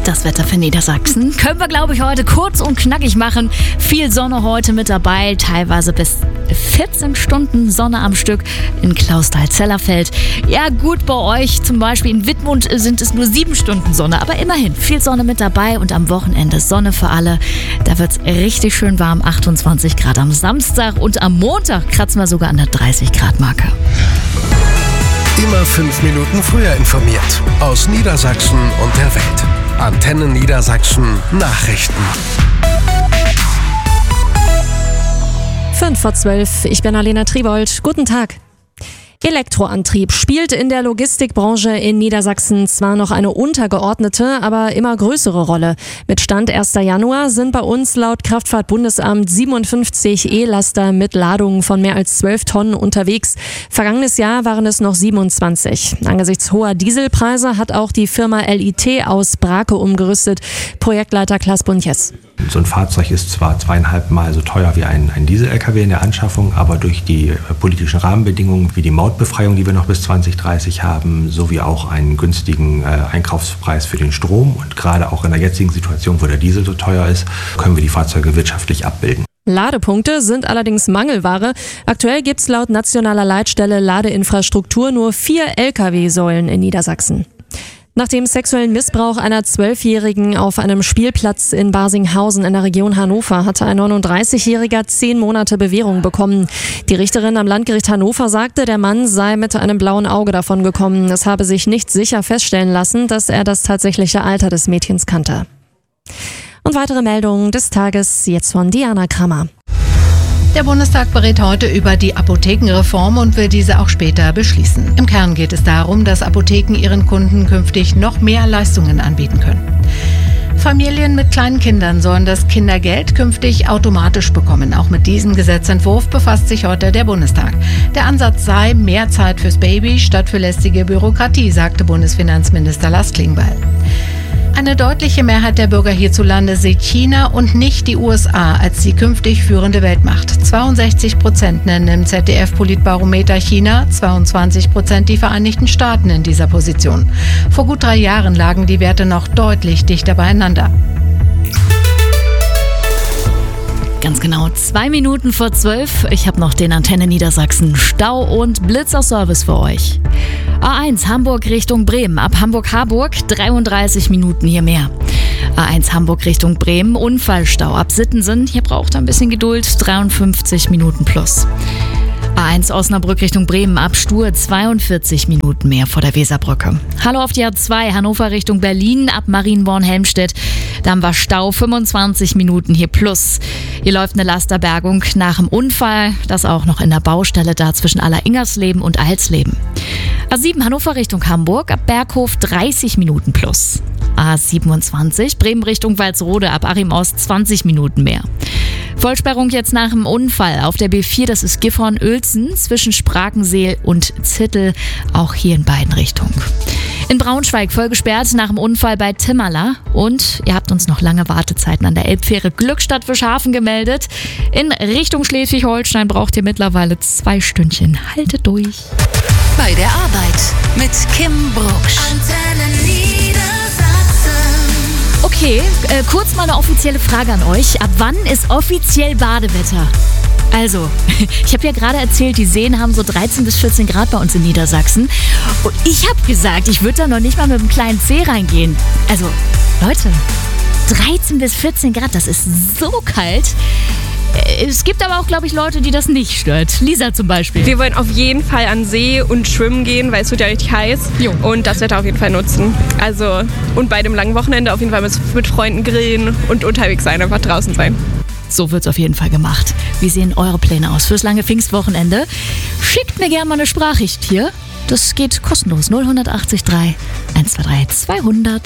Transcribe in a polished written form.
Das Wetter für Niedersachsen können wir, glaube ich, heute kurz und knackig machen. Viel Sonne heute mit dabei, teilweise bis 14 Stunden Sonne am Stück in Clausthal-Zellerfeld. Ja gut, bei euch zum Beispiel in Wittmund sind es nur 7 Stunden Sonne, aber immerhin viel Sonne mit dabei und am Wochenende Sonne für alle. Da wird es richtig schön warm, 28 Grad am Samstag und am Montag kratzen wir sogar an der 30 Grad Marke. Immer 5 Minuten früher informiert. Aus Niedersachsen und der Welt. Antenne Niedersachsen Nachrichten. 11:05, ich bin Alena Tribold. Guten Tag. Elektroantrieb spielt in der Logistikbranche in Niedersachsen zwar noch eine untergeordnete, aber immer größere Rolle. Mit Stand 1. Januar sind bei uns laut Kraftfahrtbundesamt 57 E-Laster mit Ladungen von mehr als 12 Tonnen unterwegs. Vergangenes Jahr waren es noch 27. Angesichts hoher Dieselpreise hat auch die Firma LIT aus Brake umgerüstet. Projektleiter Klaas Bunches. So ein Fahrzeug ist zwar 2,5 Mal so teuer wie ein Diesel-LKW in der Anschaffung, aber durch die politischen Rahmenbedingungen wie die Mautbefreiung, die wir noch bis 2030 haben, sowie auch einen günstigen Einkaufspreis für den Strom und gerade auch in der jetzigen Situation, wo der Diesel so teuer ist, können wir die Fahrzeuge wirtschaftlich abbilden. Ladepunkte sind allerdings Mangelware. Aktuell gibt es laut nationaler Leitstelle Ladeinfrastruktur nur 4 LKW-Säulen in Niedersachsen. Nach dem sexuellen Missbrauch einer 12-Jährigen auf einem Spielplatz in Barsinghausen in der Region Hannover hatte ein 39-Jähriger 10 Monate Bewährung bekommen. Die Richterin am Landgericht Hannover sagte, der Mann sei mit einem blauen Auge davon gekommen. Es habe sich nicht sicher feststellen lassen, dass er das tatsächliche Alter des Mädchens kannte. Und weitere Meldungen des Tages jetzt von Diana Krammer. Der Bundestag berät heute über die Apothekenreform und will diese auch später beschließen. Im Kern geht es darum, dass Apotheken ihren Kunden künftig noch mehr Leistungen anbieten können. Familien mit kleinen Kindern sollen das Kindergeld künftig automatisch bekommen. Auch mit diesem Gesetzentwurf befasst sich heute der Bundestag. Der Ansatz sei mehr Zeit fürs Baby statt für lästige Bürokratie, sagte Bundesfinanzminister Lars Klingbeil. Eine deutliche Mehrheit der Bürger hierzulande sieht China und nicht die USA als die künftig führende Weltmacht. 62% nennen im ZDF-Politbarometer China, 22% die Vereinigten Staaten in dieser Position. Vor gut 3 Jahren lagen die Werte noch deutlich dichter beieinander. Ganz genau 2 Minuten vor 12. Ich habe noch den Antenne Niedersachsen Stau und Blitzerservice für euch. A1 Hamburg Richtung Bremen. Ab Hamburg-Harburg 33 Minuten hier mehr. A1 Hamburg Richtung Bremen. Unfallstau ab Sittensen. Hier braucht ihr ein bisschen Geduld. 53 Minuten plus. A1 Osnabrück Richtung Bremen ab Stur 42 Minuten mehr vor der Weserbrücke. Hallo auf die A2 Hannover Richtung Berlin ab Marienborn-Helmstedt. Da haben wir Stau 25 Minuten hier plus. Hier läuft eine Lasterbergung nach dem Unfall. Das auch noch in der Baustelle da zwischen Alleringersleben und Alsleben. A7 Hannover Richtung Hamburg ab Berghof 30 Minuten plus. A27 Bremen Richtung Walsrode ab Achim Ost 20 Minuten mehr. Vollsperrung jetzt nach dem Unfall auf der B4, das ist Gifhorn-Uelzen zwischen Sprakenseel und Zittel, auch hier in beiden Richtungen. In Braunschweig voll gesperrt nach dem Unfall bei Timmerla und ihr habt uns noch lange Wartezeiten an der Elbfähre Glückstadt-Fischhafen gemeldet. In Richtung Schleswig-Holstein braucht ihr mittlerweile 2 Stündchen. Haltet durch. Bei der Arbeit mit Kim Brucksch. Okay, kurz mal eine offizielle Frage an euch. Ab wann ist offiziell Badewetter? Also, ich habe ja gerade erzählt, die Seen haben so 13 bis 14 Grad bei uns in Niedersachsen. Und ich habe gesagt, ich würde da noch nicht mal mit einem kleinen Zeh reingehen. Also, Leute, 13 bis 14 Grad, das ist so kalt. Es gibt aber auch, glaube ich, Leute, die das nicht stört. Lisa zum Beispiel. Wir wollen auf jeden Fall an See und schwimmen gehen, weil es wird ja richtig heiß. Jo. Und das Wetter auf jeden Fall nutzen. Also, und bei dem langen Wochenende auf jeden Fall mit Freunden grillen und unterwegs sein, einfach draußen sein. So wird's auf jeden Fall gemacht. Wie sehen eure Pläne aus fürs lange Pfingstwochenende? Schickt mir gerne mal eine Sprachnachricht hier. Das geht kostenlos. 0183 123 200.